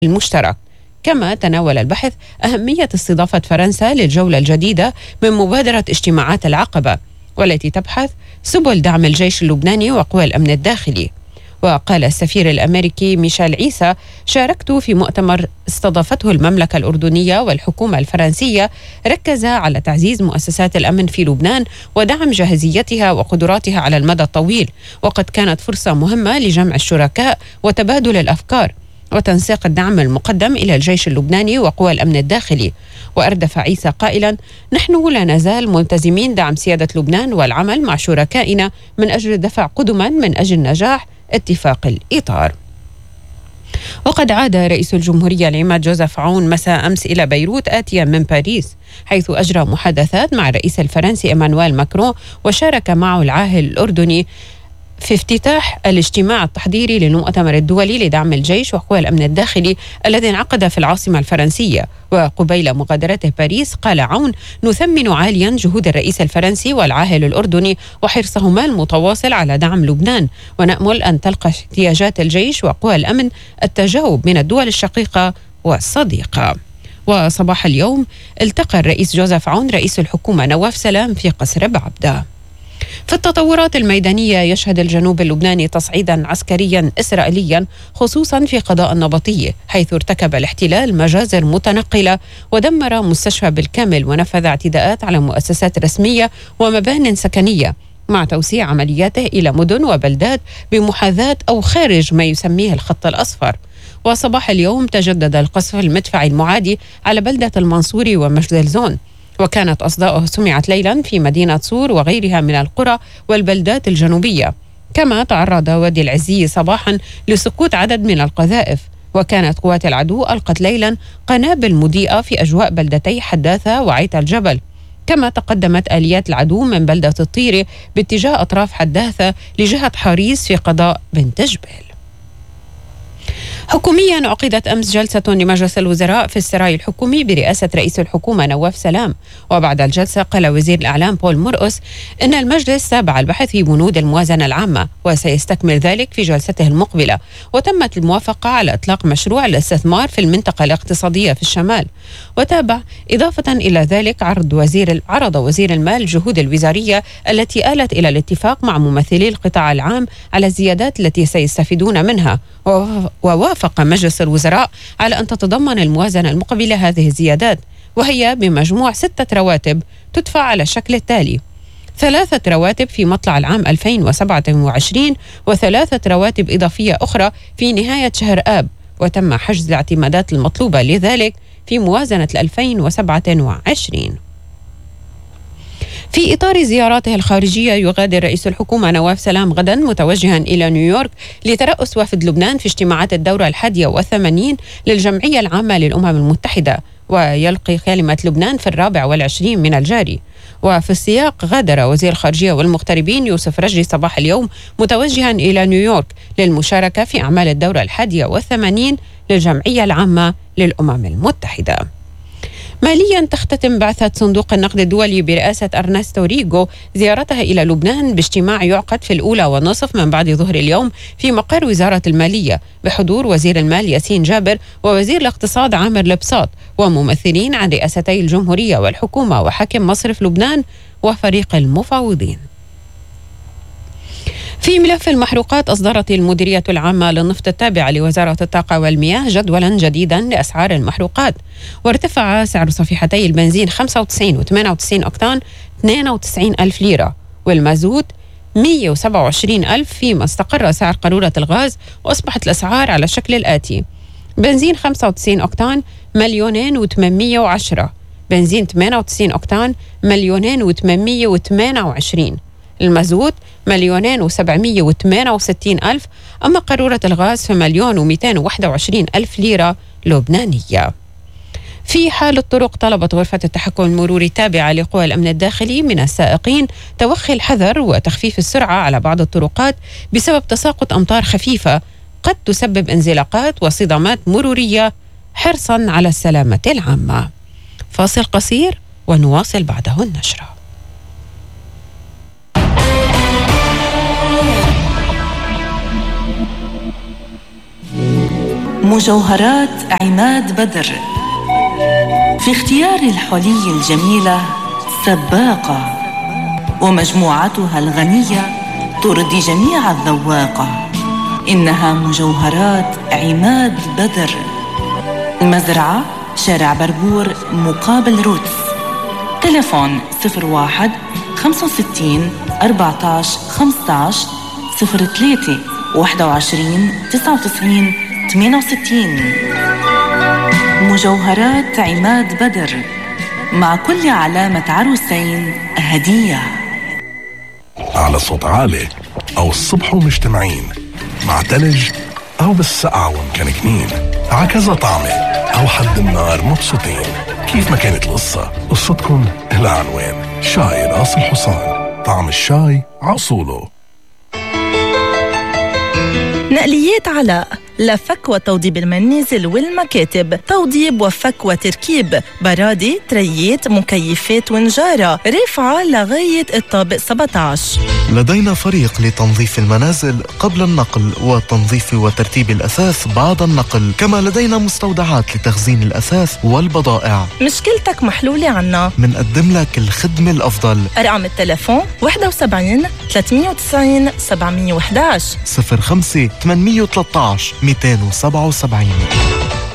المشترك. كما تناول البحث أهمية استضافة فرنسا للجولة الجديدة من مبادرة اجتماعات العقبة، والتي تبحث سبل دعم الجيش اللبناني وقوى الأمن الداخلي. وقال السفير الأمريكي ميشيل عيسى: شاركت في مؤتمر استضافته المملكة الأردنية والحكومة الفرنسية، ركز على تعزيز مؤسسات الأمن في لبنان ودعم جاهزيتها وقدراتها على المدى الطويل، وقد كانت فرصة مهمة لجمع الشركاء وتبادل الأفكار وتنسيق الدعم المقدم إلى الجيش اللبناني وقوى الأمن الداخلي. وأردف عيسى قائلا: نحن لا نزال ملتزمين دعم سيادة لبنان والعمل مع شركائنا من أجل الدفع قدما من أجل نجاح اتفاق الإطار. وقد عاد رئيس الجمهورية العماد جوزيف عون مساء أمس إلى بيروت آتيا من باريس، حيث أجرى محادثات مع الرئيس الفرنسي إيمانويل ماكرون، وشارك معه العاهل الأردني في افتتاح الاجتماع التحضيري للمؤتمر الدولي لدعم الجيش وقوى الأمن الداخلي الذي انعقد في العاصمة الفرنسية. وقبيل مغادرته باريس قال عون: نثمن عاليا جهود الرئيس الفرنسي والعاهل الأردني وحرصهما المتواصل على دعم لبنان، ونأمل أن تلقى احتياجات الجيش وقوى الأمن التجاوب من الدول الشقيقة والصديقة. وصباح اليوم التقى الرئيس جوزيف عون رئيس الحكومة نواف سلام في قصر بعبدة. في التطورات الميدانية، يشهد الجنوب اللبناني تصعيدا عسكريا إسرائيليا خصوصا في قضاء النبطية، حيث ارتكب الاحتلال مجازر متنقلة ودمر مستشفى بالكامل ونفذ اعتداءات على مؤسسات رسمية ومبان سكنية، مع توسيع عملياته إلى مدن وبلدات بمحاذاة أو خارج ما يسميه الخط الأصفر. وصباح اليوم تجدد القصف المدفعي المعادي على بلدة المنصوري ومجدلزون، وكانت أصداؤه سمعت ليلا في مدينة صور وغيرها من القرى والبلدات الجنوبية. كما تعرض وادي العزية صباحا لسقوط عدد من القذائف، وكانت قوات العدو ألقت ليلا قنابل مضيئة في أجواء بلدتي حداثة وعيت الجبل. كما تقدمت آليات العدو من بلدة الطيرة باتجاه أطراف حداثة لجهة حريص في قضاء بنت جبال. حكوميا عقدت أمس جلسة لمجلس الوزراء في السراي الحكومي برئاسة رئيس الحكومة نواف سلام. وبعد الجلسة قال وزير الإعلام بول مرقس إن المجلس تابع البحث في بنود الموازنة العامة وسيستكمل ذلك في جلسته المقبلة. وتمت الموافقة على إطلاق مشروع الاستثمار في المنطقة الاقتصادية في الشمال. وتابع إضافة إلى ذلك عرض وزير المال الجهود الوزارية التي آلت إلى الاتفاق مع ممثلي القطاع العام على الزيادات التي سيستفيدون منها. ووافق مجلس الوزراء على أن تتضمن الموازنة المقبلة هذه الزيادات، وهي بمجموع 6 رواتب تدفع على الشكل التالي: 3 رواتب في مطلع العام 2027 و3 رواتب إضافية أخرى في نهاية شهر آب. وتم حجز الاعتمادات المطلوبة لذلك في موازنة 2027. في إطار زياراته الخارجية، يغادر رئيس الحكومة نواف سلام غدا متوجها إلى نيويورك لترأس وفد لبنان في اجتماعات الدورة 81 للجمعية العامة للأمم المتحدة، ويلقي كلمة لبنان في 24 من الجاري. وفي السياق غادر وزير الخارجية والمغتربين يوسف رجلي صباح اليوم متوجها إلى نيويورك للمشاركة في أعمال الدورة 81 للجمعية العامة للأمم المتحدة. ماليا، تختتم بعثة صندوق النقد الدولي برئاسة أرنستو ريغو زيارتها إلى لبنان باجتماع يعقد في 1:30 من بعد ظهر اليوم في مقر وزارة المالية بحضور وزير المال ياسين جابر ووزير الاقتصاد عامر البساط وممثلين عن رئاستي الجمهورية والحكومة وحاكم مصرف لبنان وفريق المفاوضين. في ملف المحروقات، أصدرت المديرية العامة للنفط التابعة لوزارة الطاقة والمياه جدولا جديدا لأسعار المحروقات، وارتفع سعر صفيحتي البنزين 95 و 98 أكتان 92 ألف ليرة، والمازوت 127 ألف، فيما استقر سعر قارورة الغاز وأصبحت الأسعار على الشكل الآتي: بنزين 95 أكتان 2,810,000، بنزين 98 أكتان 2,828,000، المازوت 2,768,000، أما قارورة الغاز ف1,221,000 ليرة لبنانية. في حال الطرق، طلبت غرفة التحكم المروري التابعة لقوى الأمن الداخلي من السائقين توخي الحذر وتخفيف السرعة على بعض الطرقات بسبب تساقط أمطار خفيفة قد تسبب انزلاقات وصدامات مرورية، حرصا على السلامة العامة. فاصل قصير ونواصل بعده النشرة. مجوهرات عماد بدر. في اختيار الحلي الجميلة سباقة، ومجموعتها الغنية ترضي جميع الذواقة. إنها مجوهرات عماد بدر. المزرعة شارع بربور مقابل روتس. تليفون 01 65 14 15 03 21 99 68. مجوهرات عماد بدر، مع كل علامة عروسين هدية. على صوت عالي أو الصبح ومجتمعين، مع تلج أو بالسقعة ومكنكنين، عكذا طعمة أو حد النار مبسوطين. كيف ما كانت القصة، قصتكم لها عنوان. شاي راس الحصان، طعم الشاي عصوله. نقليات علاء، لفك وتوضيب المنازل والمكاتب، توضيب وفك وتركيب، برادي، تريات، مكيفات ونجارة، رفعة لغاية الطابق 17. لدينا فريق لتنظيف المنازل قبل النقل وتنظيف وترتيب الأثاث بعد النقل، كما لدينا مستودعات لتخزين الأثاث والبضائع. مشكلتك محلولة عنا، منقدم لك الخدمة الأفضل. أرقام التلفون 71 390 711 05 813 277.